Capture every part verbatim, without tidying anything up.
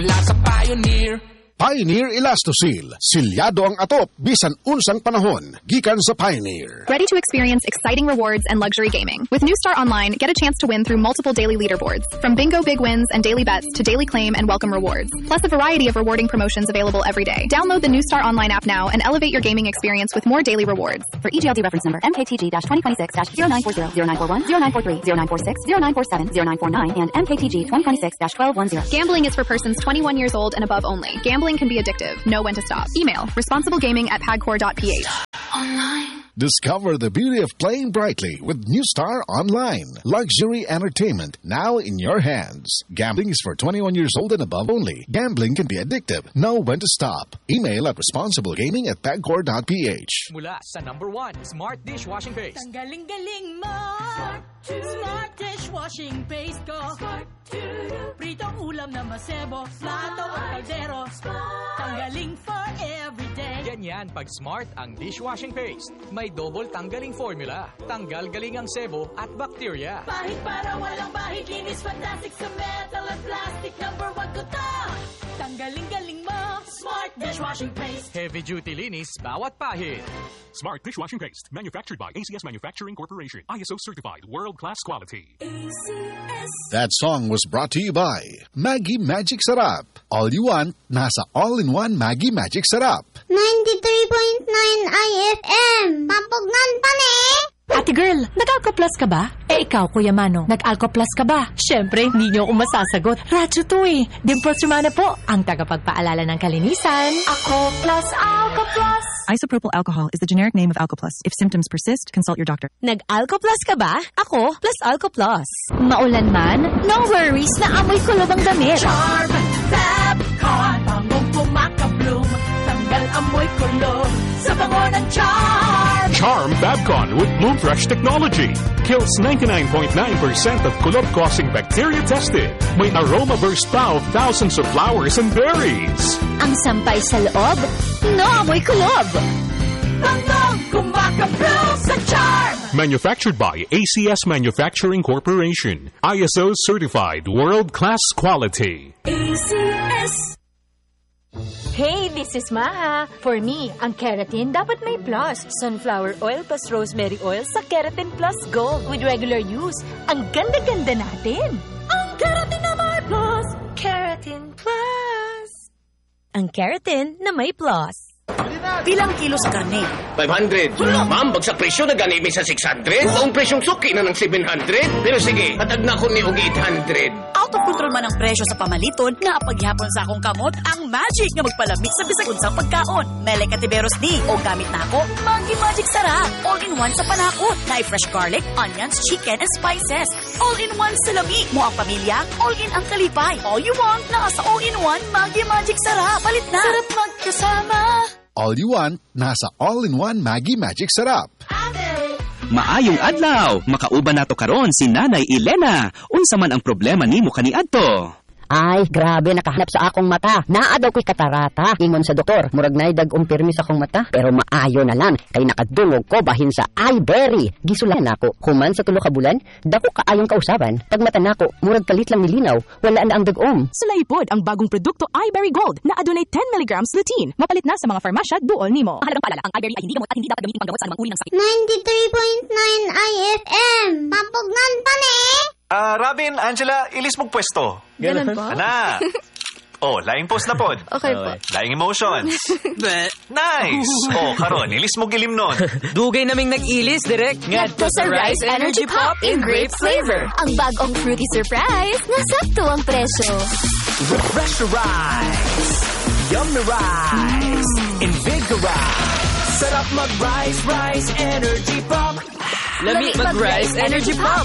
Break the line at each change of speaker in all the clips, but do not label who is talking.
Lasa Pioneer.
Pioneer Elastosil. Silyado ang atop, bisan unsang panahon. Gikan sa Pioneer.
Ready to experience exciting rewards and luxury gaming. With New Star Online, get a chance to win through multiple daily leaderboards. From bingo big wins and daily bets to daily claim and welcome rewards. Plus a variety of rewarding promotions available every day. Download the New Star Online app now and elevate your gaming experience with more daily rewards.
For E G L D reference number M K T G twenty twenty-six zero nine four zero, zero nine four one, zero nine four three, zero nine four six, zero nine four seven, zero nine four nine, and M K T G twenty twenty-six twelve ten.
Gambling is for persons twenty-one years old and above only. Gambling can be addictive. Know when to stop. Email responsiblegaming at pagcor dot p h.
Online.
Discover the beauty of playing brightly with New Star Online. Luxury entertainment now in your hands. Gambling is for twenty-one years old and above only. Gambling can be addictive. Know when to stop. Email at responsiblegaming at pagcor dot p h.
Mula sa number one, Smart Dishwashing Paste.
Ang galing-galing mo. Smart, Smart Dishwashing Paste ko. Smart Pritong ulam na masebo. Plato o kaldero. Tanggaling for everyday.
Ganyan pag Smart ang dishwashing paste. May double tanggaling formula. Tanggal galing ang sebo at bacteria.
Pahit para walang bahid. Linis fantastic sa metal at plastic. Number one ko to. Tanggaling-galing mo. Smart Dishwashing Paste.
Heavy duty linis bawat pahid.
Smart Dishwashing Paste. Manufactured by A C S Manufacturing Corporation. I S O certified. World-class quality.
A C S.
That song was brought to you by Maggie Magic Sarap. All you want, nasa all-in-one Maggie Magic Sarap.
ninety-three point nine I F M. Pampugnan pa ni!
Ate girl, nag-Alco Plus ka ba? Eh ikaw, Kuya Mano, nag-Alco Plus ka ba? Siyempre, hindi niyo ako masasagot. Radyo to eh. Dimples Romana po, ang tagapagpaalala ng kalinisan. Ako Plus, Alco Plus.
Isopropyl alcohol is the generic name of Alco Plus. If symptoms persist, consult your doctor.
Nag-Alco Plus ka ba? Ako, plus Alco Plus. Maulan man, no worries na amoy kulob ang damit.
Charm, Fabcon, bangong pumakabloom. Tanggal amoy kulob sa bango ng Charm.
Charm Fabcon with Bloom Fresh technology. Kills ninety-nine point nine percent of kulob-causing bacteria tested. May aroma burst pa of thousands of flowers and berries.
Ang sampay sa loob, no amoy kulob.
Bangong kumakabloom sa Charm.
Manufactured by A C S Manufacturing Corporation. I S O certified. World-class quality.
A C S.
Hey, this is Maha. For me, ang keratin dapat may plus. Sunflower oil plus rosemary oil sa Keratin Plus Gold with regular use. Ang ganda-ganda natin.
Ang keratin na may plus.
Keratin Plus. Ang keratin na may plus.
Bilang kilo sa karne?
five hundred. Ma'am, bagsak presyo na gani sa six hundred. Ang presyong suki na ng seven hundred. Pero sige, patag na ko ni og eight hundred.
Out of control man ang presyo sa pamaliton nga paghihapon sa akong kamot ang magic nga magpalamig sa bisag unsang pagkaon. Mele Cativeros D o gamit na ako Maggi Magic Sarap. All-in-one sa panakot. Na fresh garlic, onions, chicken, and spices. All-in-one sa lami. Mo ang pamilya, all-in ang kalipay. All you want na sa all-in-one Maggi Magic Sarap. Palit na.
Sarap magkasama.
All you want, nasa all-in-one Maggie Magic Sarap.
Maayong adlaw, makauban nato karon si Nanay Elena. Unsa man ang problema nimo kaniadto?
Ay, grabe, nakahanap sa akong mata. Naa daw ko'y katarata. Ingon sa doktor, murag na dag umpirmi sa akong mata. Pero maayo na lang, kay nakadungog ko bahin sa iBerry. Gisulan ako, human sa tulo ka bulan, dako kaayong kausaban. Pag mata nako, murag kalit lang nilinaw, wala na ang dagom.
Sulaipod ang bagong produkto iBerry Gold na adunay ten milligrams lutein. Mapalit na sa mga farmasya duol nimo.
Mahalagang paalala, ang iBerry ay hindi gamot at hindi dapat gamitin panggamot sa anumang uri ng sakit.
ninety-three point nine I F M. Pampugnan pa ni!
Ah, uh, Robin, Angela, ilis mong pwesto.
Ganun po?
Ana. Oh, lying pose na pod.
Okay po.
Lying emotions. Nice. Oh, karon, ilis mo gilim nun.
Dugay naming nag-ilis, direct.
Ngadto sa Rice Energy Pop in grape flavor.
Ang bagong fruity surprise, nasakto ang presyo.
Refresh Rice. Yummy Rice. Invigorize. Sarap mag-Rice, Rice Energy Pop.
Lamig mag-Rice Energy Pop.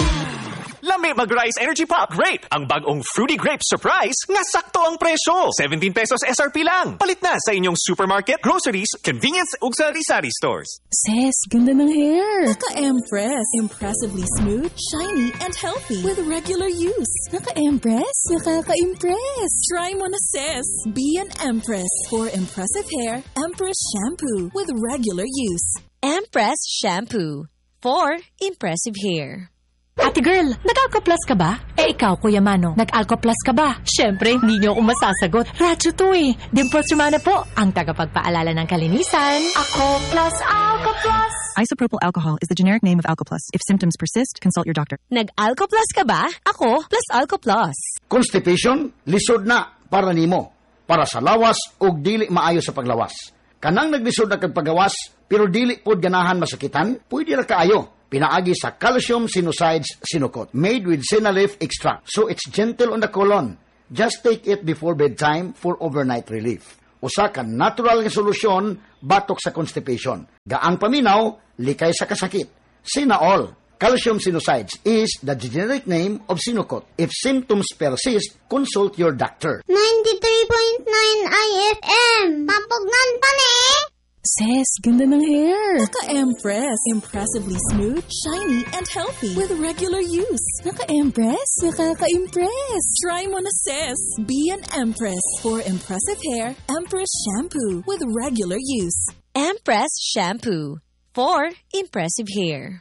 Lami mag-Rice Energy Pop Grape. Ang bagong Fruity Grape Surprise nga sakto ang presyo. seventeen pesos S R P lang. Palit na sa inyong supermarket, groceries, convenience ug sari-sari stores.
Sis, ganda ng hair.
Naka-Empress. Impressively smooth, shiny, and healthy with regular use. Naka-Empress. Nakaka-impress. Try mo na, sis. Be an Empress. For impressive hair, Empress Shampoo with regular use.
Empress Shampoo for impressive hair. Ate girl, nag-Alco Plus ka ba? Eh ikaw, Kuya Mano, nag-Alco Plus ka ba? Siyempre, hindi niyo ako masasagot. Radyo to eh. Dimples Romana po, ang tagapagpaalala ng kalinisan. Ako Plus, Alco Plus.
Isopropyl alcohol is the generic name of Alco Plus. If symptoms persist, consult your doctor.
Nag-Alco Plus ka ba? Ako, plus Alco Plus.
Constipation, lisod na para nimo. Para sa lawas o dili maayo sa paglawas. Kanang naglisod na kagpagawas, pero dili pod ganahan masakitan, pwede ra kaayo. Pinaagi sa calcium sinusides sinukot, made with sinalif extract. So it's gentle on the colon. Just take it before bedtime for overnight relief. Usa ka natural nga solusyon batok sa constipation. Gaang paminaw, likay sa kasakit. Sinaol, calcium sinusides is the generic name of sinukot. If symptoms persist, consult your doctor.
ninety-three point nine I F M. Pampugnan pa ni.
Sis, ganda ng hair. Naka-Empress. Impressively smooth, shiny, and healthy with regular use. Naka-Empress? Nakaka-impress. Try mo na, sis. Be an Empress. For impressive hair, Empress Shampoo with regular use.
Empress Shampoo. For impressive hair.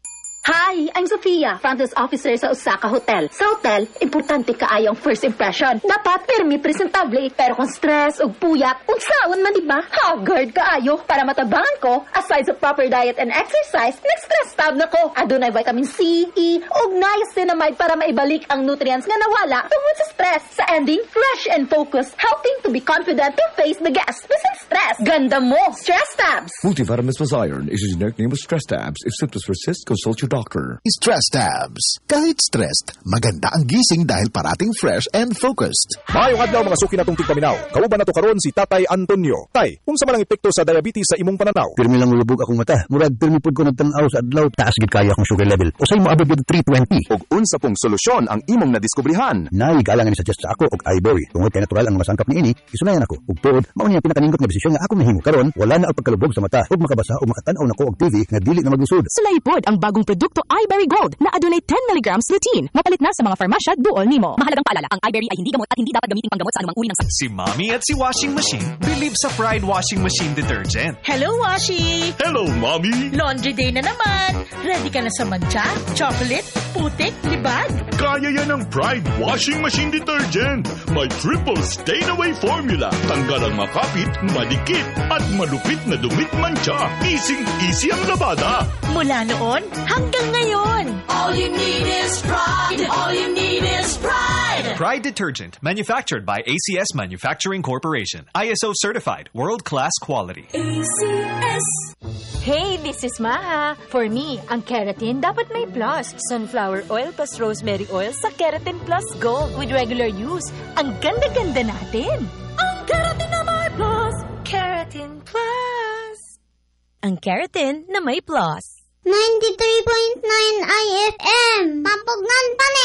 Hi, I'm Sofia, front desk officer sa Osaka Hotel. Sa hotel, importante kaayong first impression. Dapat permi presentable, pero kung stress o puyat, unsaon man diba? Haggard kaayo. Para matabangan ko, aside sa proper diet and exercise, nag-stress tab na ko. Adunay vitamin C, E, ug niacinamide para maibalik ang nutrients nga nawala tungod sa stress. Sa ending, fresh and focused, helping to be confident to face the guests without stress. Ganda mo, Stress Tabs!
Multivitamins plus iron is a generic name of Stress Tabs. If symptoms persist, consult your doctor.
Stress Tabs. Kahit stressed, maganda ang gising dahil parating fresh and focused.
Maayong adlaw mga suki natong tigpaminaw. Kauban nato karon si Tatay Antonio. Tay, unsa man ang epekto sa diabetes sa imong pananaw?
Pirmi lang ulubog akong mata. Murag pirmi pud ko nagtan-aw sa adlaw, taas gid kaya akong sugar level. Usay mo abot gid three twenty.
Ug unsa pong solusyon ang imong nadiskubrihan?
Nay galang ni suggest sa ako og iBerry. Tungod kay natural ang masangkap niini, isunayan ako. Ug tuod, mao niya pinakaningot nga desisyon nga ako nahimo karon, wala na ang pagkalubog sa mata ug makabasa ug makatan-aw nako og T V nga dili na maglusod.
Sulaypod ang bagong produkto iBerry Gold na adunay ten milligrams lutein. Mapalit na sa mga farmasya duol nimo. Mahalagang paalala, ang iBerry ay hindi gamot at hindi dapat gamitin panggamot sa anumang uri ng sakit.
Si Mommy at si Washing Machine believe sa Pride Washing Machine Detergent.
Hello, Washi!
Hello, Mommy!
Laundry day na naman. Ready ka na sa mancha, chocolate, putik, libag?
Kaya yan ang Pride Washing Machine Detergent. May triple stain-away formula. Tanggal ang makapit, madikit, at malupit na dumit mancha. Easy-easy ang labada.
Mula noon hanggang ngayon.
All you need is pride. All you need is pride.
Pride Detergent, manufactured by A C S Manufacturing Corporation. I S O certified, world-class quality.
A C S.
Hey, this is Maha. For me, ang keratin dapat may plus. Sunflower oil plus rosemary oil sa Keratin Plus Gold with regular use. Ang ganda-ganda natin.
Ang keratin na may plus.
Keratin Plus.
Ang keratin na may plus.
ninety-three point nine I F M. Pampugnan pa ni.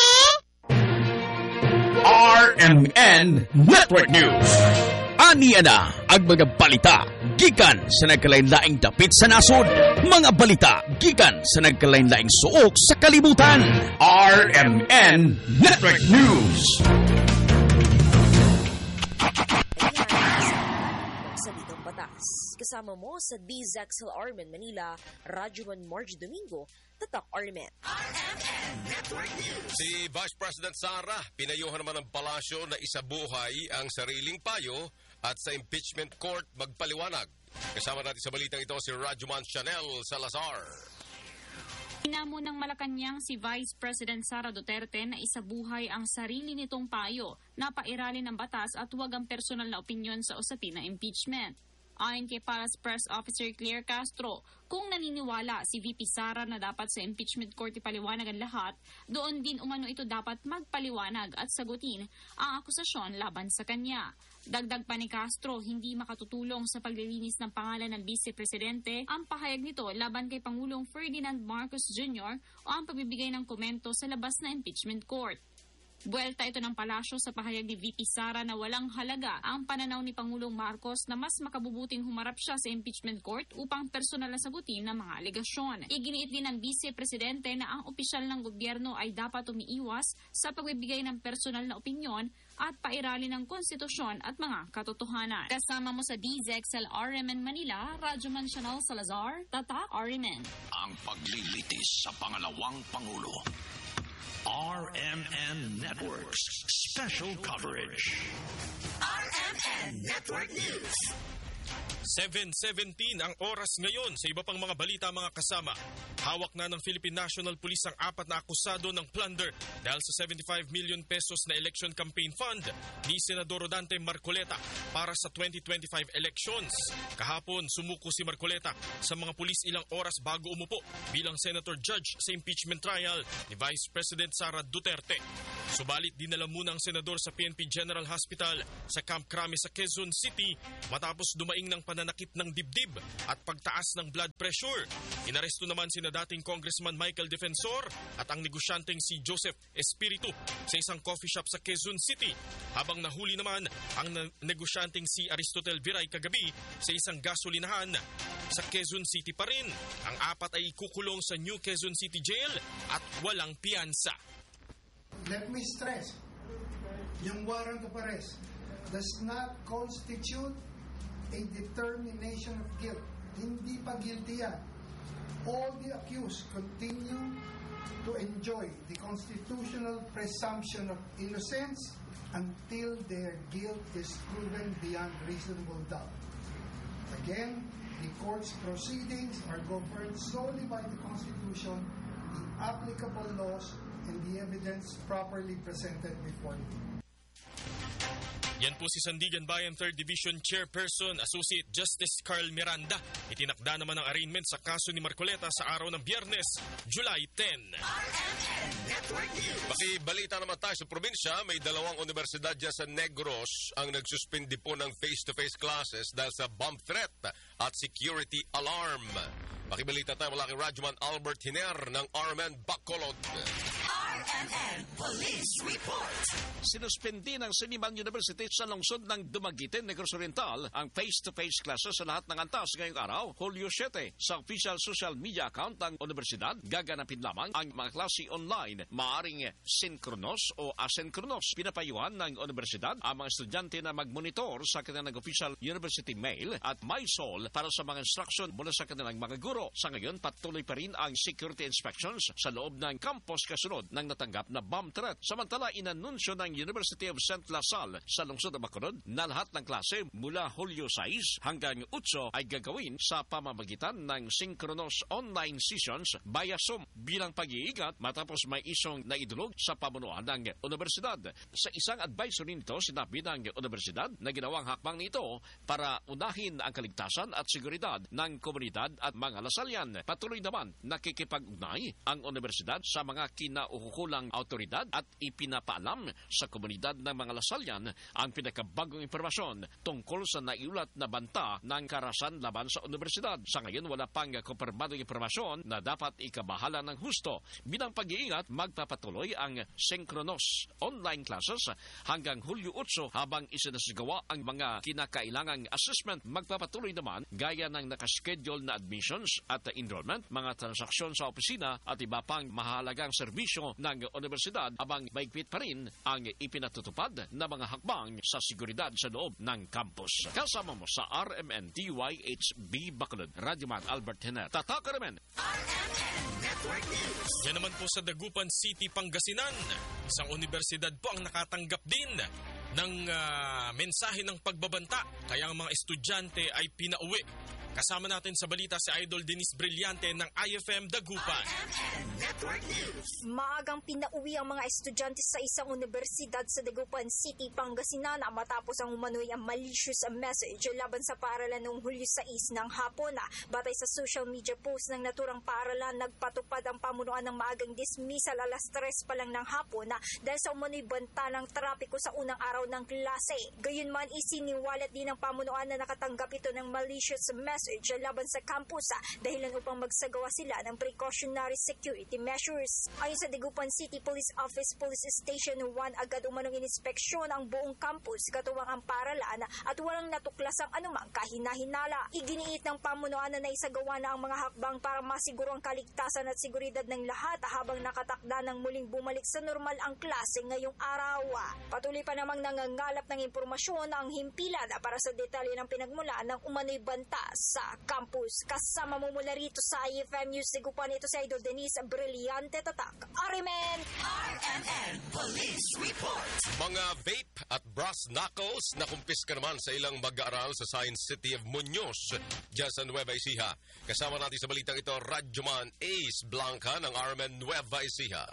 R M N Network News. Aniya na ang mga balita gikan sa nagkalain-laing dapit sa nasod. Mga balita gikan sa nagkalain-laing suok sa kalibutan. R M N Network News.
Salitang Batas. Kasama mo sa D Z X L R M N Manila, Radyoman Marge Domingo, Tatak R M N.
Si Vice President Sara, pinayuhan naman ng palasyo na isabuhay ang sariling payo at sa impeachment court magpaliwanag. Kasama natin sa balitang ito si Radyoman Chanel Salazar.
Inamo ng Malacanang si Vice President Sara Duterte na isabuhay ang sarili nitong payo na pairalin ng batas at huwag ang personal na opinyon sa usapin na impeachment. Ayon kay Palace Press Officer Claire Castro, kung naniniwala si V P Sara na dapat sa impeachment court ipaliwanag ang lahat, doon din umano ito dapat magpaliwanag at sagutin ang akusasyon laban sa kanya. Dagdag pa ni Castro, hindi makatutulong sa paglilinis ng pangalan ng Vice Presidente ang pahayag nito laban kay Pangulong Ferdinand Marcos Junior o ang pagbibigay ng komento sa labas na impeachment court. Buwelta ito ng palasyo sa pahayag ni V P Sara na walang halaga ang pananaw ni Pangulong Marcos na mas makabubuting humarap siya sa impeachment court upang personal na sagutin ng mga alegasyon. Iginiit din ng Vice Presidente na ang opisyal ng gobyerno ay dapat umiiwas sa pagbibigay ng personal na opinyon at pairalin ng konstitusyon at mga katotohanan. Kasama mo sa D Z X L R M N Manila, Radyoman Chanel Salazar, Tatak R M N.
Ang paglilitis sa pangalawang Pangulo.
R M N Network's special coverage.
R M N Network News.
seven seventeen ang oras ngayon sa iba pang mga balita mga kasama. Hawak na ng Philippine National Police ang apat na akusado ng plunder dahil sa seventy-five million pesos na election campaign fund ni Senador Rodante Marcoleta para sa twenty twenty-five elections. Kahapon, sumuko si Marcoleta sa mga pulis ilang oras bago umupo bilang Senator Judge sa impeachment trial ni Vice President Sara Duterte. Subalit dinala muna ang senador sa P N P General Hospital sa Camp Crame sa Quezon City matapos dumaing ng pananakit ng dibdib at pagtaas ng blood pressure. Inaresto naman sina dating Congressman Michael Defensor at ang negosyanteng si Joseph Espiritu sa isang coffee shop sa Quezon City, habang nahuli naman ang negosyanteng si Aristotel Viray kagabi sa isang gasolinahan sa Quezon City pa rin. Ang apat ay kukulong sa New Quezon City Jail at walang piyansa.
Let me stress, yung warrant of arrest does not constitute a determination of guilt. Hindi pa guilty yan. All the accused continue to enjoy the constitutional presumption of innocence until their guilt is proven beyond reasonable doubt. Again, the court's proceedings are governed solely by the Constitution, the applicable laws, and the evidence properly presented before them.
Yan po si Sandigan Bayan third Division Chairperson Associate Justice Carl Miranda. Itinakda naman ang arraignment sa kaso ni Marcoleta sa araw ng Biyernes, July tenth.
Pakibalita naman tayo sa probinsya, may dalawang universidad dyan sa Negros ang nagsuspindi po ng face-to-face classes dahil sa bomb threat at security alarm. Pakibalita tayo mula kay Radyoman Albert Hiner ng R M N Bacolod.
R M N Police Report.
Sinuspindi ng Siniman University sa lungsod ng Dumaguete, Negros Oriental ang face-to-face classes sa lahat ng antas ngayong araw, Hulyo seven. Sa official social media account ng universidad, gaganapin lamang ang mga klase online, maaring synchronous o asynchronous. Pinapayuhan ng universidad ang mga estudyante na mag-monitor sa kanilang official university mail at MySol para sa mga instruction mula sa kanilang mga guro. Sa ngayon, patuloy pa rin ang security inspections sa loob ng campus kasunod ng natanggap na bomb threat. Samantala, inanunsyo ng University of Saint Lasal sa lungsod ng Bacolod na lahat ng klase mula Hulyo six hanggang eight ay gagawin sa pamamagitan ng synchronous online sessions via Zoom bilang pag-iingat matapos may isong naidulog sa pamunuan ng universidad. Sa isang advisory nito, sinabi ng universidad na ginawang hakbang nito para unahin ang kaligtasan at seguridad ng komunidad at mga Lasalyan. Patuloy naman nakikipag-ugnay ang universidad sa mga kinauhukulang autoridad at ipinapaalam sa komunidad ng mga Lasalyan ang pinakabagong impormasyon tungkol sa naiulat na banta ng karahasan laban sa universidad. Sa ngayon, wala pang kumpirmadong impormasyon na dapat ikabahala ng husto. Bilang pag-iingat, magpapatuloy ang synchronous online classes hanggang Hulyo eight habang isinasagawa ang mga kinakailangang assessment. Magpapatuloy naman gaya ng nakaschedule na admissions at enrollment, mga transaksyon sa opisina at iba pang mahalagang serbisyo ng universidad habang maigpit pa rin ang ipinatutupad na mga hakbang sa seguridad sa loob ng campus. Kasama mo sa R M N D Y H B Bacolod, Radyoman Albert Hiner. Tatak R M N.
R M N Network News.
Yan naman po sa Dagupan City, Pangasinan. Isang universidad po ang nakatanggap din ng uh, mensahe ng pagbabanta kaya ang mga estudyante ay pinauwi. Kasama natin sa balita si Idol Denise Brillante ng I F M Dagupan.
Maagang pinauwi ang mga estudyante sa isang universidad sa Dagupan City, Pangasinan matapos ang umano'y ang malicious message laban sa paaralan noong Hulyo six ng hapon. Batay sa social media post ng naturang paaralan, nagpatupad ang pamunuan ng maagang dismissal alas tres pa lang ng hapon dahil sa umano'y banta ng trapiko sa unang araw ng klase. Gayunman, isiniwalat din ng pamunuan na nakatanggap ito ng malicious message laban sa campus dahilan upang magsagawa sila ng precautionary security measures. Ayon sa Dagupan City Police Office Police Station one, agad umanong inspeksyon ang buong campus katuwang ang paaralan at walang natuklasang anumang kahina-hinala. Iginiit ng pamunuan na naisagawa na ang mga hakbang para masiguro ang kaligtasan at seguridad ng lahat habang nakatakda ng muling bumalik sa normal ang klase ngayong araw. Patuloy pa namang nangangalap ng impormasyon ang himpilan para sa detalye ng pinagmulan ng umano'y banta sa sa campus. Kasama mo mula rito sa I F M News Sigupan, ito si Idol Denise Brillante Tatak. Arimen!
R M N Police Report.
Mga vape at brass knuckles na kumpiska naman sa ilang mag-aaral sa Science City of Muñoz, dyan sa Nueva Ecija. Kasama natin sa balitang ito, Radyoman Ace Blanca ng R M N Nueva Ecija.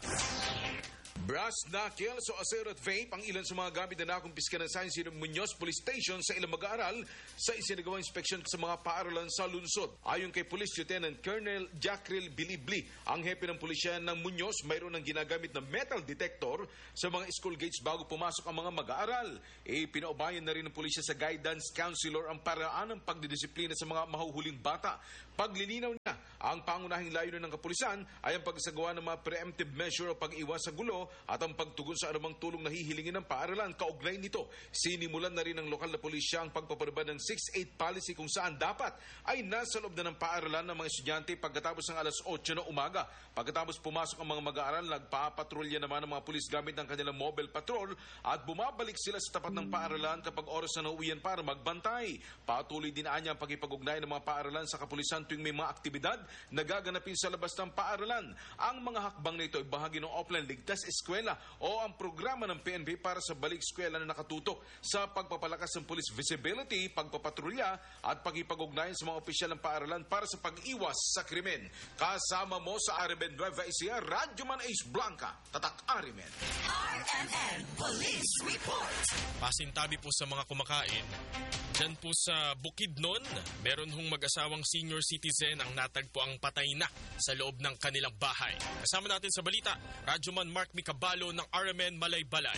Brass knuckles o acer at vape ang ilan sa mga gamit na nakumpiska ng Science City of Muñoz Police Station sa ilang mag-aaral sa isinagawang inspeksyon sa mga paaralan sa lungsod. Ayon kay Police Lieutenant Colonel Jackril Bilibli, ang hepe ng pulisya ng Muñoz, mayroon ng ginagamit na metal detector sa mga school gates bago pumasok ang mga mag-aaral. E pinaubayan na rin ng pulisya sa guidance counselor ang paraan ng pagdidisiplina sa mga mahuhuling bata. Paglilinaw niya, ang pangunahing layunin ng kapulisan ay ang pagsagawa ng mga preemptive measure o pag-iwas sa gulo at ang pagtugon sa anumang tulong na hihilingin ng paaralan. Kaugnay nito, sinimulan na rin ng lokal na pulisya ang pagpapatupad ng six eight policy kung saan dapat ay nasa loob na ng paaralan ng mga estudyante pagkatapos ng alas otso ng umaga. Pagkatapos pumasok ang mga mag-aaral, nagpapatrolya naman ang mga pulis gamit ng kanilang mobile patrol at bumabalik sila sa tapat ng paaralan kapag oras na nauwian para magbantay. Patuloy din anya ang pagkipag-ugnay ng mga paaralan sa kapulisan tuwing may mga aktibidad na gaganapin sa labas ng paaralan. Ang mga hakbang nito ay bahagi ng Offline Ligtas Eskwela o ang programa ng P N P para sa balik eskwela na nakatutok sa pagpapalakas ng police visibility, pagpapatrolya at pagkipag-ugnayan sa mga opisyal ng paaralan para sa pag-iwas sa krimen. Kasama mo sa R M N Nueva Ecija, Radyoman Ace Blanca, Tatak Arimen.
R M N Police Report.
Pasintabi po sa mga kumakain. Diyan po sa Bukidnon, meron hong mag-asawang senior citizen ang natagpo ang patay na sa loob ng kanilang bahay. Kasama natin sa balita, Radyoman Mark Micabalo ng R M N Malaybalay.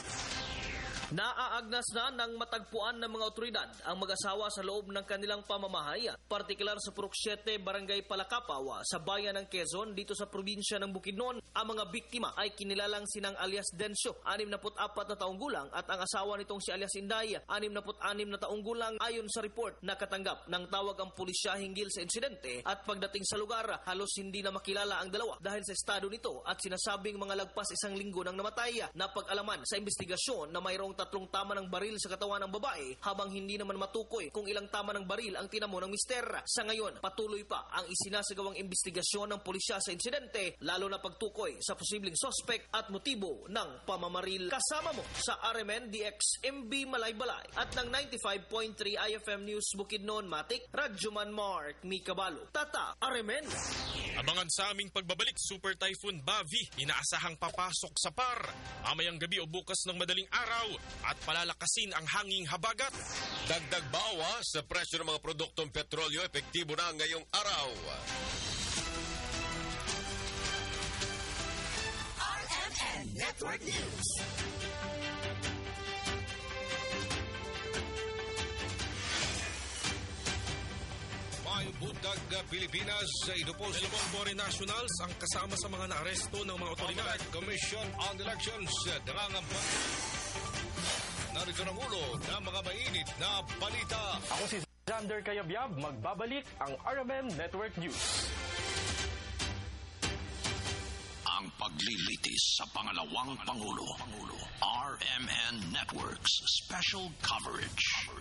Naaagnas na ng matagpuan ng mga otoridad ang mag-asawa sa loob ng kanilang pamamahay, partikular sa Purok siete, Barangay Palakapaw, sa bayan ng Quezon, dito sa probinsya ng Bukidnon. Ang mga biktima ay kinilalang sinang alias Densyo, anim na apat na taong gulang, at ang asawa nitong si alias Inday, anim na anim na taong gulang. Ayon sa report, nakatanggap ng tawag ang pulisya hinggil sa insidente at pagdating sa lugar, halos hindi na makilala ang dalawa dahil sa estado nito at sinasabing mga lagpas isang linggo nang namatay. Napag-alaman sa investigasyon na mayroong tatlong tama ng baril sa katawan ng babae habang hindi naman matukoy kung ilang tama ng baril ang tinamo ng mister. Sa ngayon, patuloy pa ang isinasagawang investigasyon ng pulisya sa insidente, lalo na pagtukoy sa posibleng suspect at motibo ng pamamaril. Kasama mo sa R M N D X M B Malaybalay at ng ninety-five point three I F M News Bukidnon Matik, Radyoman Mark Micabalo, Tata R M N.
Abangan sa aming pagbabalik, Super Typhoon Bavi, inaasahang papasok sa par mamayang gabi o bukas ng madaling araw at palalakasin ang hanging habagat.
Dagdag bawa sa presyo ng mga produktong petrolyo, epektibo na ngayong araw.
R M N Network News.
May bundag Pilipinas sa idupos.
Dalawang foreign nationals ang kasama sa mga naaresto ng mga otoridad.
Commission on Elections, nangangampanya. Narito ang ulo ng mga mainit na balita.
Ako si Xander Kayabyab, magbabalik ang R M N Network News.
Ang paglilitis sa pangalawang Pangulo. R M N Network's special coverage.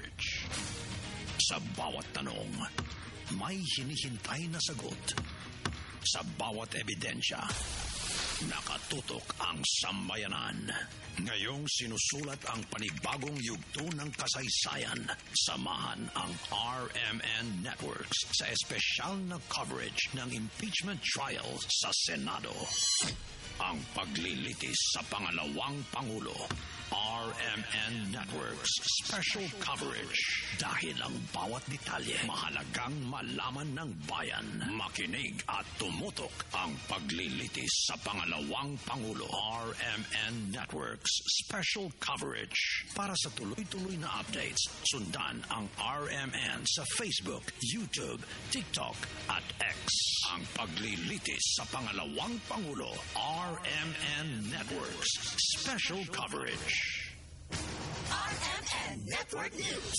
Sa bawat tanong, may hinihintay na sagot. Sa bawat ebidensya, nakatutok ang sambayanan. Ngayong sinusulat ang panibagong yugto ng kasaysayan. Samahan ang R M N Networks sa espesyal na coverage ng impeachment trial sa Senado. Ang paglilitis sa pangalawang Pangulo. R M N Networks special coverage. Dahil ang bawat detalye mahalagang malaman ng bayan. Makinig at tumutok ang paglilitis sa pangalawang Pangulo. R M N Networks special coverage. Para sa tuloy-tuloy na updates, sundan ang R M N sa Facebook, YouTube, TikTok at X. Ang paglilitis sa pangalawang Pangulo. R M N Networks special coverage.
R M N Network News.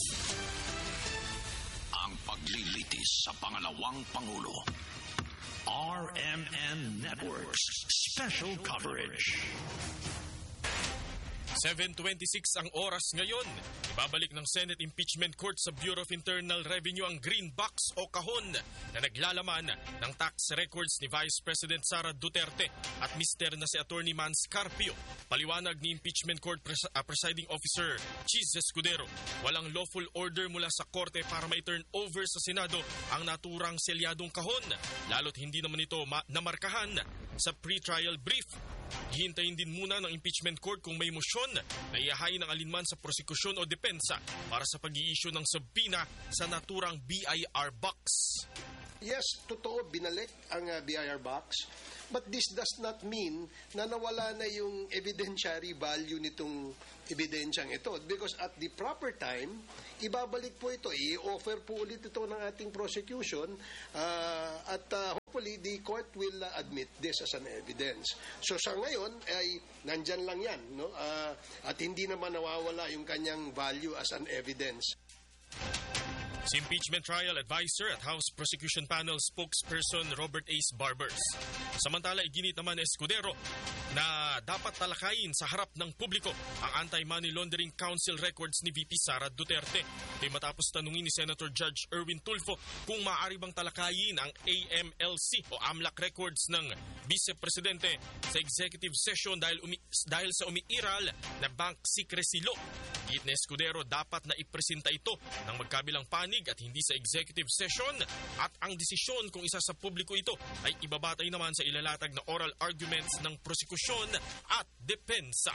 Ang paglilitis sa pangalawang Pangulo. R M N Networks special coverage.
seven twenty-six ang oras ngayon. Ibabalik ng Senate Impeachment Court sa Bureau of Internal Revenue ang green box o kahon na naglalaman ng tax records ni Vice President Sara Duterte at mister na si Attorney Mans Carpio. Paliwanag ni Impeachment Court pres- uh, Presiding Officer Cheese Escudero, walang lawful order mula sa korte para ma-turn over sa Senado ang naturang selyadong kahon, lalo't hindi naman ito ma- namarkahan sa pre-trial brief. Hihintayin din muna ng impeachment court kung may motion na iahain ng alinman sa prosekusyon o depensa para sa pag-i-issue ng subpoena sa naturang B I R box.
Yes, totoo, binalik ang uh, B I R box. But this does not mean na nawala na yung evidentiary value nitong ebidensyang ito. Because at the proper time, ibabalik po ito, i-offer po ulit ito ng ating prosecution uh, at uh, hopefully the court will uh, admit this as an evidence. So sa ngayon ay nandyan lang yan, no? Uh, at hindi naman nawawala yung kanyang value as an evidence.
Si Impeachment Trial Advisor at House Prosecution Panel spokesperson Robert Ace Barbers. Samantala, iginit naman ni Escudero na dapat talakayin sa harap ng publiko ang Anti-Money Laundering Council records ni V P Sara Duterte. Kaya matapos tanungin ni Senator Judge Erwin Tulfo kung maaari bang talakayin ang A M L C o AMLAC records ng Vice Presidente sa executive session dahil, umi- dahil sa umiiral na bank secrecy law. Git ni Escudero, dapat na ipresenta ito ng magkabilang panig at hindi sa executive session, at ang desisyon kung isa sa publiko ito ay ibabatay naman sa ilalatag na oral arguments ng prosekusyon at depensa.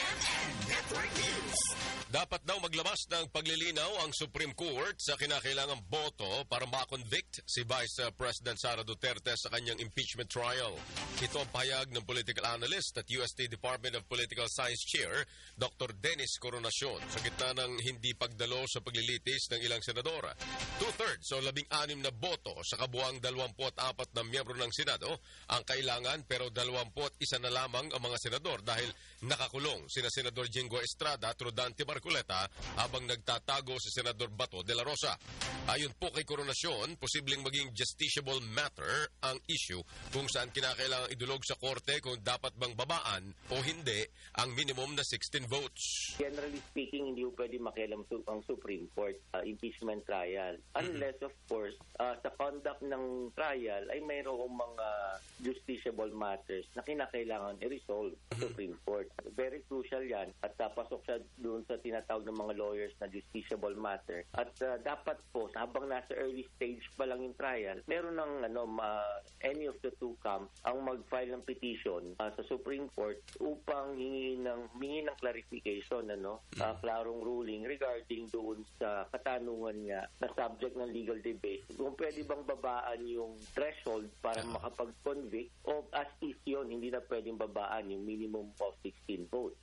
Dapat daw maglabas ng paglilinaw ang Supreme Court sa kinakailangang boto para makonvict si Vice President Sara Duterte sa kanyang impeachment trial. Ito ang pahayag ng political analyst at U S T Department of Political Science Chair Doctor Dennis Coronacion sa gitna ng hindi pagdalo sa paglilitis ng ilang senador. Two-thirds o labing-anim na boto sa kabuang dalawamput apat na miyembro ng Senado ang kailangan, pero dalawamput isa na lamang ang mga senador dahil nakakulong sina Senador Jingo Estrada at Rodante Marcoleta habang nagtatago si Senador Bato de la Rosa. Ayon po kay Coronacion, posibleng maging justiciable matter ang issue kung saan kinakailangang idulog sa korte kung dapat bang babaan o hindi ang minimum na sixteen votes.
Generally speaking, hindi po pwede makialam su- ang Supreme Court uh, impeachment trial unless mm-hmm. of course uh, sa conduct ng trial ay mayroong mga justiciable matters na kinakailangan i-resolve sa Supreme Court. Very crucial yan at uh, pasok siya doon sa tinatawag ng mga lawyers na justiciable matter. At uh, dapat po, habang nasa early stage pa lang yung trial, meron ng ano, ma- any of the two camps ang mag-file ng petition uh, sa Supreme Court upang hingi ng, hingi ng clarification, ano, uh, klarong ruling regarding doon sa katanungan niya na subject ng legal debate. Kung pwede bang babaan yung threshold para makapag-convict o as is yun, hindi na pwedeng babaan yung minimum of sixteen votes.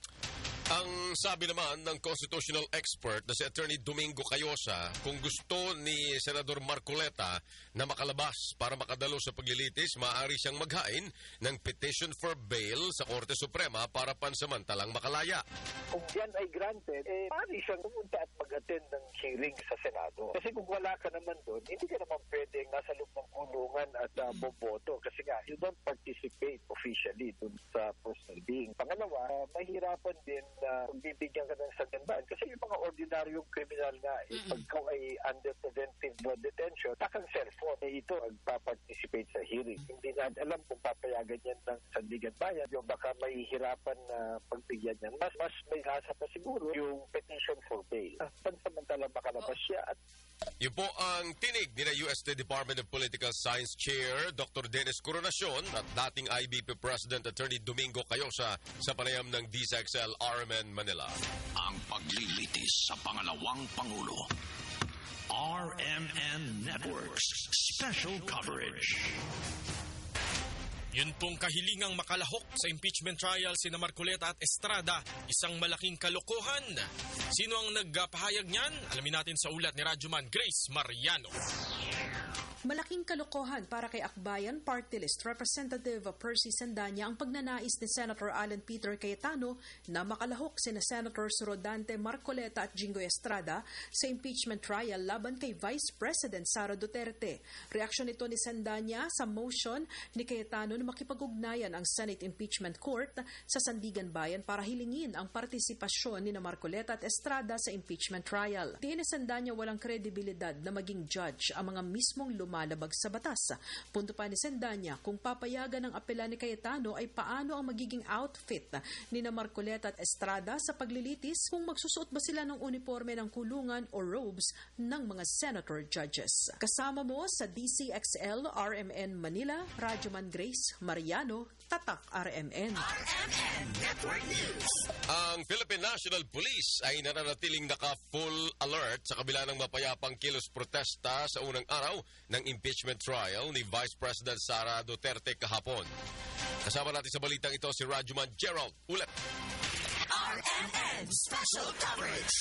Ang sabi naman ng constitutional expert na si Attorney Domingo Cayosa, kung gusto ni Senador Marcoleta na makalabas para makadalo sa paglilitis, maaari siyang maghain ng petition for bail sa Korte Suprema para pansamantalang makalaya.
Kung yan ay granted, eh, maaari siyang pumunta at mag-attend ng hearing sa Senado. Kasi kung wala ka naman doon, hindi ka naman pwedeng nasa loob ng kulungan at uh, boboto. Kasi nga, you don't participate officially doon sa proceeding. Pangalawa, uh, mahirapan din na uh, bibigyan ka ng saganbaan. Kasi yung mga ordinaryong kriminal nga, eh, mm-hmm. pag ikaw ay under preventive detention, takang cellphone, eh, ito magpa-participate sa hearing. Hindi na alam kung papayagan yan ng sandigan bayan. Yung baka mahihirapan na pagbigyan yan. Mas, mas may asa pa siguro yung petition for bail. Ah, pansamantalang makalabas siya at
yun po ang tinig ni na U S T Department of Political Science Chair Doctor Dennis Coronacion at dating I B P President Attorney Domingo Cayosa sa panayam ng D Z X L R M N Manila.
Ang paglilitis sa pangalawang Pangulo. R M N Networks Special Coverage.
Yun pong kahilingang makalahok sa impeachment trial sina Marcoleta at Estrada, isang malaking kalokohan. Sino ang nagpahayag niyan? Alamin natin sa ulat ni Radyoman Grace Mariano.
Malaking kalokohan para kay Akbayan Party List Representative Percy Sandanya ang pagnanais ni Senator Alan Peter Cayetano na makalahok sina Senators Rodante Marcoleta at Jingoy Estrada sa impeachment trial laban kay Vice President Sara Duterte. Reaksyon ito ni Sandanya sa motion ni Cayetano na makipag-ugnayan ang Senate Impeachment Court sa Sandigan Bayan para hilingin ang partisipasyon ni Marcoleta at Estrada sa impeachment trial. Tingin ni Sandanya walang kredibilidad na maging judge ang mga mismong lumalabag sa batas. Punto pa ni Sandanya, kung papayagan ng apela ni Cayetano ay paano ang magiging outfit ni na Marcoleta at Estrada sa paglilitis kung magsusuot ba sila ng uniforme ng kulungan o robes ng mga senator judges. Kasama mo sa D C X L R M N Manila, Radyoman Grace Mariano, Tatak R M N.
R M N Network News. Ang Philippine National Police ay nananatiling naka-full alert sa kabila ng mapayapang kilos protesta sa unang araw ng impeachment trial ni Vice President Sara Duterte kahapon. Kasama natin sa balitang ito si Rajuman Gerald Ulet.
R M N Special Coverage.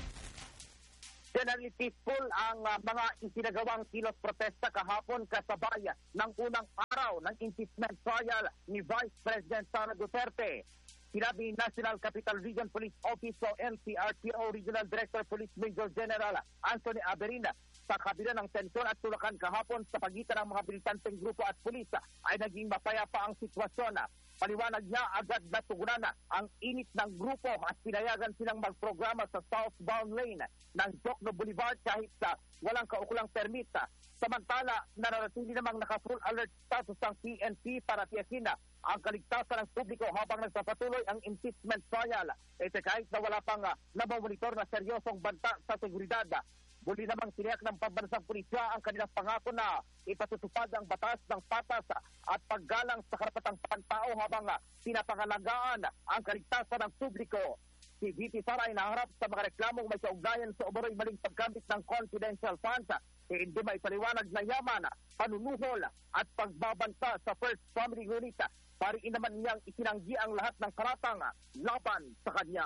Generally peaceful ang uh, mga isinagawang kilos protesta kahapon kasabay ng unang araw ng impeachment trial ni Vice President Sara Duterte. Sinabi National Capital Region Police Office o N C R P O Regional Director Police Major General Anthony Averina, sa kabila ng tensyon at tulakan kahapon sa pagitan ng mga militanteng grupo at pulis ay naging mapayapa ang sitwasyon. Paliwanag niya, agad natugunan ang init ng grupo at pinayagan silang magprograma sa southbound lane ng Jokno Boulevard kahit sa walang kaukulang permit. Samantala, nananatili namang naka-full alert status ang P N P para tiyakin ang kaligtasan ng publiko habang nagpapatuloy ang impeachment trial. Ito kahit na wala pang uh, namamonitor na seryosong banta sa seguridad. Muli namang tiniyak ng pambansang pulisya ang kanilang pangako na ipatutupad ang batas ng patas at paggalang sa karapatang pantao habang pinapangalagaan ang kaligtasan ng publiko. Si V P Sara ay naharap sa mga reklamong may kaugnayan sa umano'y maling paggamit ng confidential funds e hindi may paliwanag na yaman, panunuhol at pagbabanta sa First Family Unit. Pariin naman niyang itinanggi ang lahat ng karatang laban sa kanya.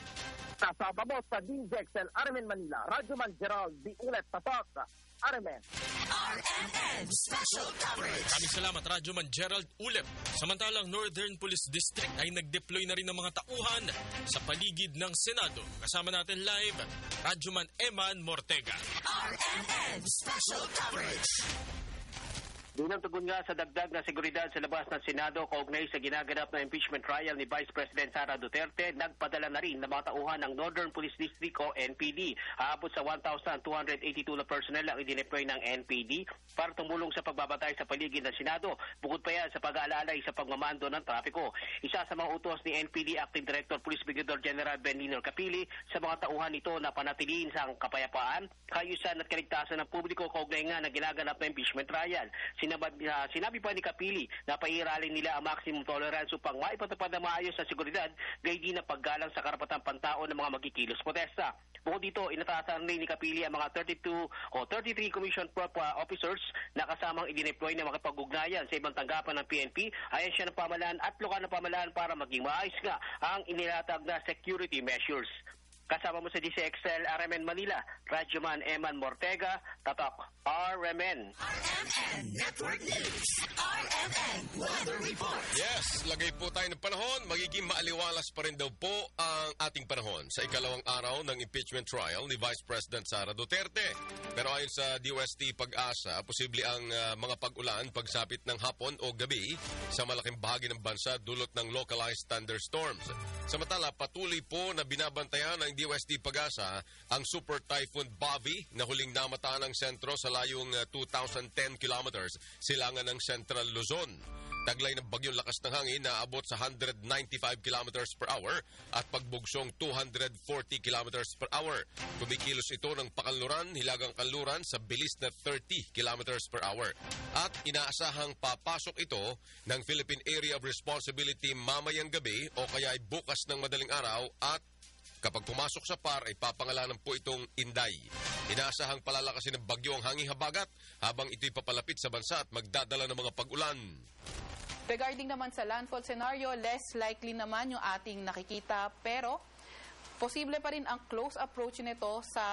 Kasama mo sa D Z X L R M N Manila, Radyoman Gerald D. Ulet, Tatak, R M N.
R M N Special Coverage.
Maraming salamat, Radyoman Gerald Ulet. Samantalang Northern Police District ay nag-deploy na rin ng mga tauhan sa paligid ng Senado. Kasama natin live, Radyoman Eman Mortega.
R M N Special Coverage.
Dinagtugon nga sa dagdag na seguridad sa labas ng Senado kaugnay sa ginaganap na impeachment trial ni Vice President Sara Duterte, nagpadala na rin ng mga tauhan ng Northern Police District o N P D. Aabot sa one thousand two hundred eighty-two na personnel ang idineploy ng N P D para tumulong sa pagbabantay sa paligid ng Senado. Bukod pa yan sa pag-aalalay sa pagmamando ng trapiko. Isa sa mga utos ni N P D Acting Director Police Brigadier General Benigno Capili sa mga tauhan nito na panatiliin sa kapayapaan, kaayusan at kaligtasan ng publiko kaugnay nga na ginaganap na impeachment trial. Sinabi, uh, sinabi pa ni Capili na pairalin nila ang maximum tolerance upang maipatupad na maayos sa seguridad, gayon din na paggalang sa karapatang pantao ng mga magkikilos protesta. Bukod dito, inatasan rin ni Capili ang mga thirty-two o thirty-three Commission Prop officers na kasamang idineploy na makipag-ugnayan sa ibang tanggapan ng P N P, ayan siya ng pamahalaan at lokal ng pamahalaan para maging maayos nga ang inilatag na security measures. Kasama mo sa D C X L R M N Manila, Radyoman Eman Mortega, Tatak R M N.
R M N Network News. R M N Weather Report.
Yes, lagay po tayo ng panahon. Magiging maaliwalas pa rin daw po ang ating panahon sa ikalawang araw ng impeachment trial ni Vice President Sara Duterte. Pero ayon sa D O S T Pag-asa, posible ang uh, mga pag-ulan pagsapit ng hapon o gabi sa malaking bahagi ng bansa dulot ng localized thunderstorms. Samantala, patuloy po na binabantayan ng D O S T Pag-asa ang Super Typhoon Bobby na huling namataan ng sentro sa layong uh, two thousand ten kilometers silangan ng Central Luzon. Taglay ng bagyong lakas ng hangin na abot sa one hundred ninety-five kilometers per hour at pagbugsong two hundred forty kilometers per hour. Kumikilos ito ng pakanluran, hilagang kanluran sa bilis na thirty kilometers per hour. At inaasahang papasok ito ng Philippine Area of Responsibility mamayang gabi o kaya ay bukas ng madaling araw at kapag pumasok sa P A R ay papangalanan po itong Inday. Inaasahang palalakasin ng bagyo ang hanging habagat habang ito'y papalapit sa bansa at magdadala ng mga pag-ulan.
Regarding naman sa landfall scenario, less likely naman yung ating nakikita pero posible pa rin ang close approach nito sa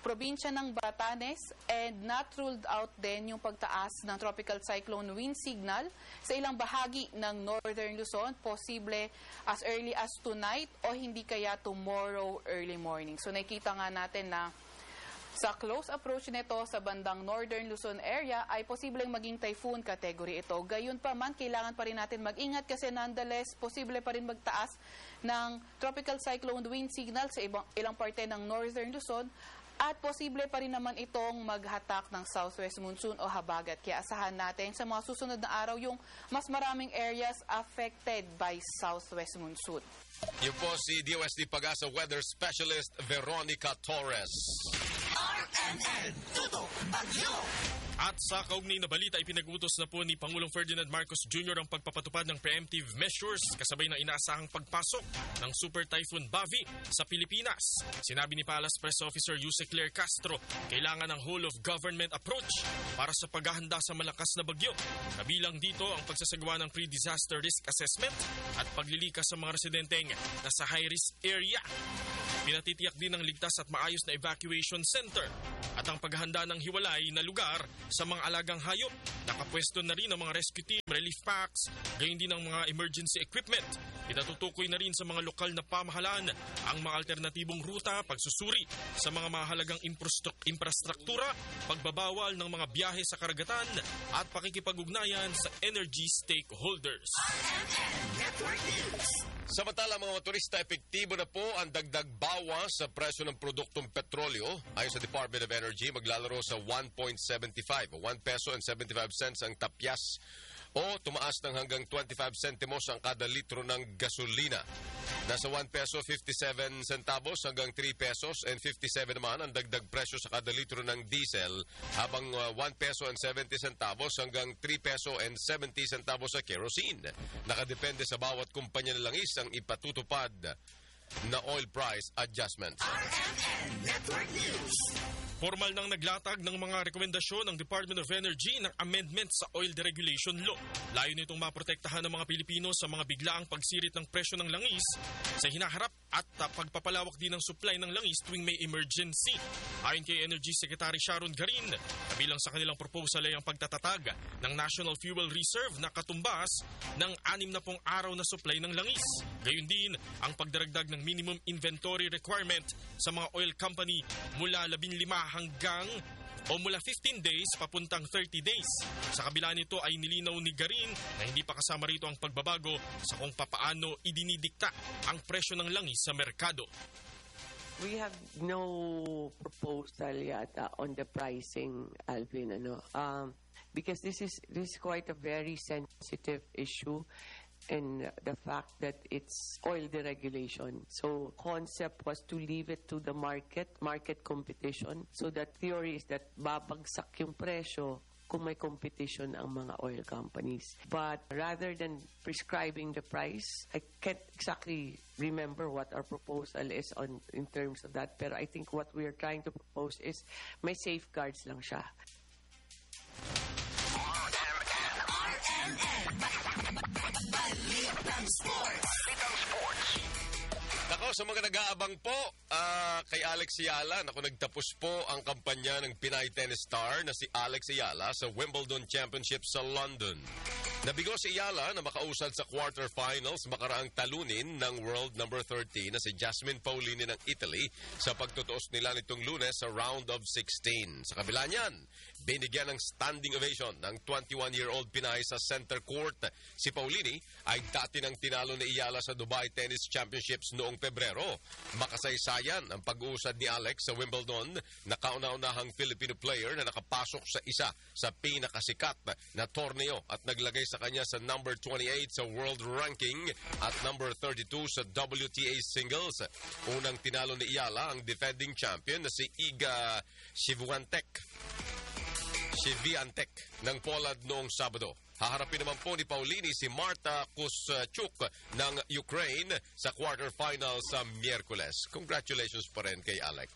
probinsya ng Batanes, and not ruled out din yung pagtaas ng tropical cyclone wind signal sa ilang bahagi ng northern Luzon, posible as early as tonight o hindi kaya tomorrow early morning. So nakikita nga natin na sa close approach nito sa bandang northern Luzon area ay posibleng maging typhoon category ito. Gayon pa man, kailangan pa rin natin mag-ingat kasi nonetheless, posible pa rin magtaas ng tropical cyclone wind signal sa ibang, ilang parte ng northern Luzon at posible pa rin naman itong maghatak ng southwest monsoon o habagat. Kaya asahan natin sa mga susunod na araw yung mas maraming areas affected by southwest monsoon.
Yun po si D O S D Pag-asa Weather Specialist Veronica Torres.
R M N Tutok Bagyo.
At sa kaugnay na balita, ipinag-utos na po ni Pangulong Ferdinand Marcos Junior ang pagpapatupad ng preemptive measures kasabay ng inaasahang pagpasok ng Super Typhoon Bavi sa Pilipinas. Sinabi ni Palace Press Officer Yuse Claire Castro, kailangan ng whole-of-government approach para sa paghahanda sa malakas na bagyo. Kabilang dito ang pagsasagawa ng pre-disaster risk assessment at paglilikas sa mga residenteng nasa high-risk area. Pinatitiyak din ng ligtas at maayos na evacuation center at ang paghahanda ng hiwalay na lugar sa mga alagang hayop. Nakapwesto na rin ang mga rescue team, relief packs, gayon din ang mga emergency equipment. Pinatutukoy na rin sa mga lokal na pamahalaan ang mga alternatibong ruta, pagsusuri sa mga mahalagang infrastruktura, pagbabawal ng mga biyahe sa karagatan at pakikipag-ugnayan sa energy stakeholders.
Samantala mga motorista, epektibo na po ang dagdag bawas sa presyo ng produktong petrolyo. Ayon sa Department of Energy, maglalaro sa one point seven five, one peso and seventy-five cents ang tapyas o tumaas ng hanggang twenty-five centimos ang kada litro ng gasolina. Nasa one peso fifty-seven centavos hanggang three pesos and fifty-seven naman ang dagdag presyo sa kada litro ng diesel, habang uh, one peso and seventy centavos hanggang three peso and seventy centavos sa kerosene. Nakadepende sa bawat kumpanya ng langis ang ipatutupad na oil price adjustment.
R M N Network News.
Formal nang naglatag ng mga rekomendasyon ng Department of Energy ng amendment sa Oil Deregulation Law. Layo nitong maprotektahan ng mga Pilipino sa mga biglaang pagsirit ng presyo ng langis sa hinaharap at uh, pagpapalawak din ng supply ng langis tuwing may emergency. Ayon kay Energy Secretary Sharon Garin, kabilang sa kanilang proposal ay ang pagtatatag ng National Fuel Reserve na katumbas ng anim na pong araw na supply ng langis. Gayon din ang pagdaragdag ng minimum inventory requirement sa mga oil company mula labing lima hanggang o mula fifteen days papuntang thirty days. Sa kabila nito ay nilinaw ni Garin na hindi pa kasama rito ang pagbabago sa kung papaano idinidikta ang presyo ng langis sa merkado.
We have no proposal yet uh, on the pricing, Alvin, ano, um, because this is this is quite a very sensitive issue. And the fact that it's oil deregulation. So concept was to leave it to the market, market competition. So that theory is that babagsak yung presyo kung may competition ang mga oil companies. But rather than prescribing the price, I can't exactly remember what our proposal is on in terms of that. Pero I think what we are trying to propose is may safeguards lang siya.
Sports.
Nako, sa mga nag-aabang po, uh, kay Alex Ayala, naku, nagtapos po ang kampanya ng Pinay tennis star na si Alex Ayala sa Wimbledon Championship sa London. Nabigo si Ayala na makausad sa quarterfinals makaraang talunin ng world number thirteen na si Jasmine Paolini ng Italy sa pagtutuos nila nitong Lunes sa round of sixteen. Sa kabila niyan, binigyan ng standing ovation ng twenty-one-year-old Pinay sa center court. Si Paolini ay dati nang tinalo ni Ayala sa Dubai Tennis Championships noong Pebrero. Makasaysayan ang pag-uusad ni Alex sa Wimbledon na kauna-unahang Filipino player na nakapasok sa isa sa pinakasikat na torneo at naglagay sa kanya sa number twenty-eight sa world ranking at number thirty-two sa W T A singles. Unang tinalo ni Ayala ang defending champion na si Iga Swiatek. Swiatek ng Poland noong Sabado. Haharapin naman po ni Paolini si Marta Kuschuk ng Ukraine sa quarterfinal sa Miyerkules. Congratulations pa rin kay Alex.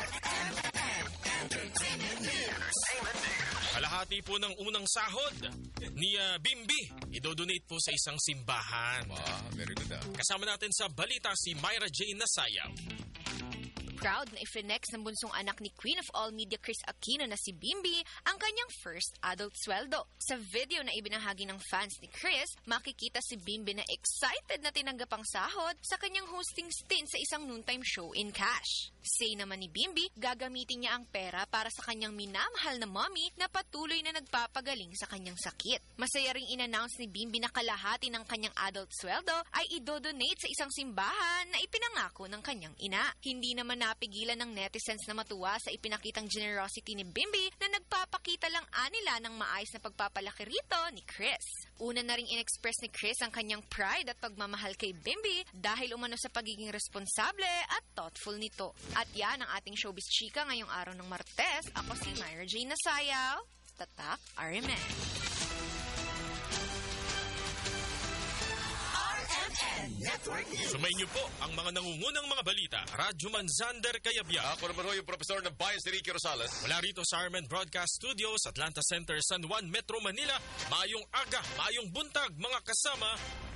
Kalahati po ng unang sahod ni uh, Bimbi. Idodonate po sa isang simbahan.
Ah, very good. Ah.
Kasama natin sa balita si Myra Jane Nasayaw.
Proud na ifinex ng bunsong anak ni Queen of All Media Chris Aquino na si Bimbi ang kanyang first adult sweldo. Sa video na ibinahagi ng fans ni Chris, makikita si Bimbi na excited na tinanggap ang sahod sa kanyang hosting stint sa isang noontime show in cash. Say naman ni Bimbi, gagamitin niya ang pera para sa kanyang minamahal na mommy na patuloy na nagpapagaling sa kanyang sakit. Masaya ring in-announce ni Bimbi na kalahati ng kanyang adult sweldo ay idodonate sa isang simbahan na ipinangako ng kanyang ina. Hindi naman napigilan ng netizens na matuwa sa ipinakitang generosity ni Bimbi na nagpapakita lang anila ng maayos na pagpapalaki rito ni Chris. Una na ring in-express ni Chris ang kanyang pride at pagmamahal kay Bimbi dahil umano sa pagiging responsable at thoughtful nito. At yan ang ating showbiz chika ngayong araw ng Martes. Ako si Myra Jane Nasayaw, Tatak R M N.
Sumayin niyo po ang mga nangungunang mga balita. Radyo Manzander Kayabyab.
Ako naman ho yung profesor ng Bayan si Ricky Rosales.
Mula rito sa R M N Broadcast Studios, Atlanta Center, San Juan, Metro Manila. Mayong aga, mayong buntag, mga kasama.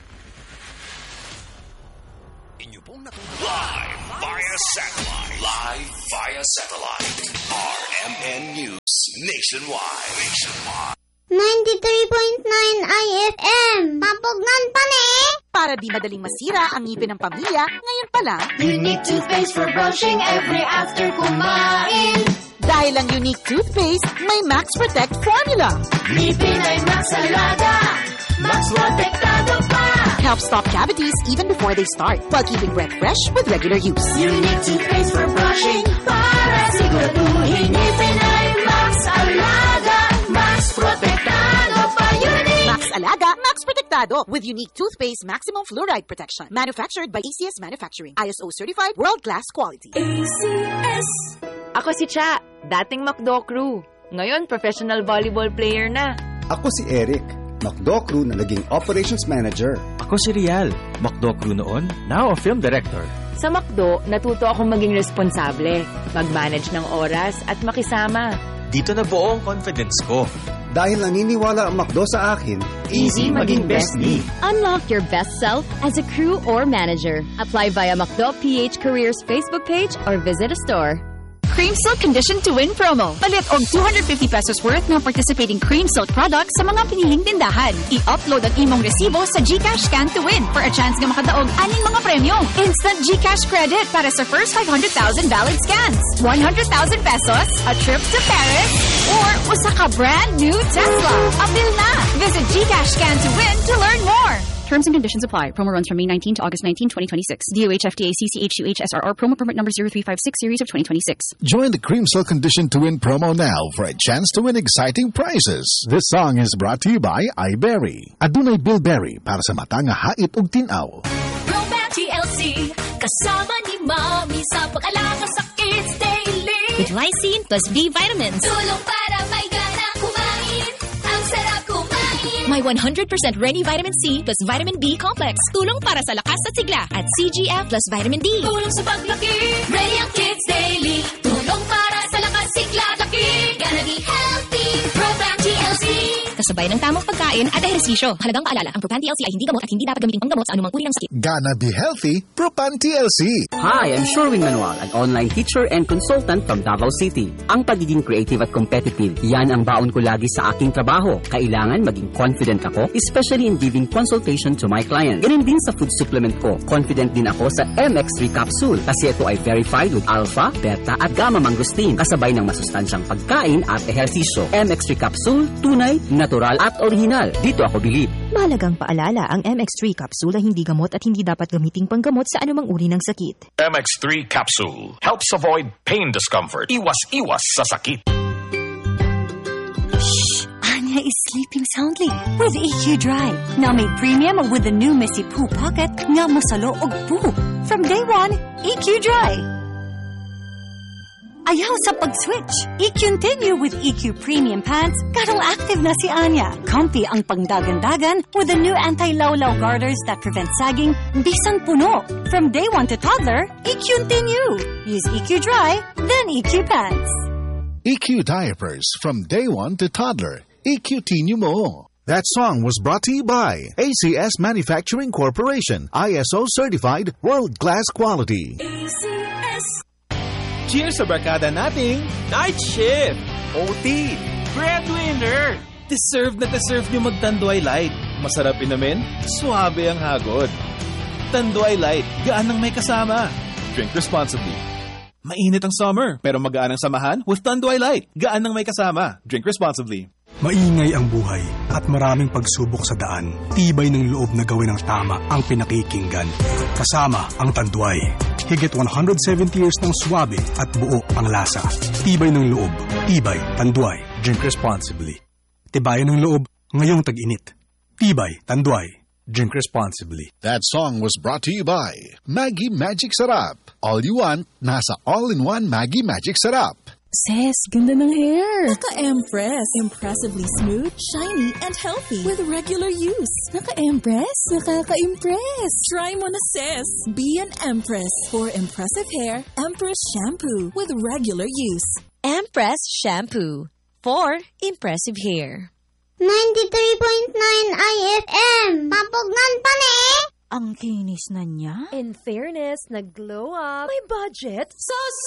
Inyo pong natutunan. Live via satellite. Live via satellite. R M N News Nationwide. Nationwide.
ninety-three point nine I F M. Papugnan pa ni!
Para di madaling masira ang ngipin ng pamilya, ngayon pa lang,
Unique toothpaste for brushing every after kumain.
Dahil ang Unique toothpaste, may Max Protect formula.
Ngipin ay Max Alaga. Max Protektado pa.
Helps stop cavities even before they start, while keeping breath fresh with regular use.
Unique toothpaste for brushing para siguraduhin ngipin ay Max Alaga. Max Protektado pa. Unique.
Max Alaga, Max Protektado with Unique toothpaste maximum fluoride protection. Manufactured by A C S Manufacturing. I S O certified world-class quality.
A C S.
Ako si Cha, dating McDo crew. Ngayon, professional volleyball player na.
Ako si Eric, McDo crew na naging operations manager.
Ako si Rial, McDo crew noon, now a film director.
Sa McDo, natuto akong maging responsable, mag-manage ng oras at makisama.
Dito na buo ang confidence ko.
Dahil naniniwala ang McDo sa akin, easy maging best me.
Unlock your best self as a crew or manager. Apply via McDo P H Careers Facebook page or visit a store.
Cream Silk Condition to Win promo. Palit og two hundred fifty pesos worth ng participating Cream Silk products sa mga piniling tindahan. I-upload ang imong resibo sa GCash Scan to Win for a chance nga makadaog aning mga premyo. Instant GCash credit para sa first five hundred thousand valid scans. one hundred thousand pesos, a trip to Paris, or usa ka brand new Tesla. Apil na! Visit GCash Scan to Win to learn more. Terms and conditions apply. Promo runs from May nineteenth to August nineteenth, twenty twenty-six. D O H F D A C C H U H S R R promo permit number zero three five six series of twenty twenty-six.
Join the Cream Silk Condition to Win promo now for a chance to win exciting prizes. This song is brought to you by iBerry. Adunay Bilberry para sa mata nga hait ug tin-aw.
Proban T L C, kasama ni Mommy sa pag-alaga sa kids daily.
With lysine plus B vitamins.
Tulong para may gana kumain. Ang sarap kumain.
My one hundred percent Reni Vitamin C plus Vitamin B Complex. Tulong para sa lakas at sigla at C G F plus Vitamin D.
Tulong sa paglaki. Ready ang kids daily. Tulong para sa lakas, sigla, laki. Gonna be healthy. Proban T L C.
Kasabay ng tamang pagkain at ehersisyo. Halagang paalala, ang Propan T L C ay hindi gamot at hindi dapat gamitin panggamot sa anumang uri ng sakit.
Gonna be healthy, Propan T L C.
Hi, I'm Sherwin Manuel, an online teacher and consultant from Davao City. Ang pagiging creative at competitive, yan ang baon ko lagi sa aking trabaho. Kailangan maging confident ako, especially in giving consultation to my clients. Ganun din sa food supplement ko. Confident din ako sa M X three capsule kasi ito ay verified with alpha, beta at gamma mangosteen kasabay ng masustansyang pagkain at ehersisyo. M X three capsule, tunay, natural at original. Dito ako bilib.
Mahalagang paalala, ang M X three capsule ay hindi gamot at hindi dapat gamiting panggamot sa anumang uri ng sakit.
M X three capsule helps avoid pain discomfort. Iwas-iwas sa sakit.
Shh! Anya is sleeping soundly with E Q Dry. Now made premium with the new Messy Poo Pocket nga masalo og poo. From day one, E Q Dry. Ayaw sa pag-switch. I-continue with E Q Premium Pants. Karong active na si Anya. Comfy ang pangdagan-dagan with the new anti-lawlaw garters that prevent sagging. Bisan puno. From day one to toddler, I-continue. Use E Q Dry, then E Q Pants.
E Q Diapers from day one to toddler. E Q Tinyo mo. That song was brought to you by A C S Manufacturing Corporation, I S O certified, world-class quality.
A C S.
Cheers sa barkada nating Night Shift, O T, Breadwinner. Deserve na deserve nyo mag-Tanduay Light. Masarap inamin, suabe ang hagod. Tanduay Light, gaan ng may kasama. Drink responsibly. Mainit ang summer, pero magaan ang samahan with Tanduay Light. Gaan ng may kasama. Drink responsibly.
Maingay ang buhay at maraming pagsubok sa daan. Tibay ng loob na gawin ng tama ang pinakikinggan. Kasama ang Tanduay. Higit one hundred seventy years ng swabe at buo ang lasa. Tibay ng loob. Tibay, Tanduay. Drink responsibly. Tibayan ng loob ngayong tag-init. Tibay, Tanduay. Drink responsibly.
That song was brought to you by Maggie Magic Sarap. All you want, nasa all-in-one Maggie Magic Sarap.
Sis, ganda ng hair. Naka-Empress. Impressively smooth, shiny, and healthy with regular use. Naka-Empress? Nakaka-impress. Try mo na, sis. Be an Empress. For impressive hair, Empress Shampoo with regular use.
Empress Shampoo. For impressive hair.
ninety-three point nine I F M. Papugnan pa ni.
Ang kinis na niya.
In fairness, nag-glow up.
May budget. So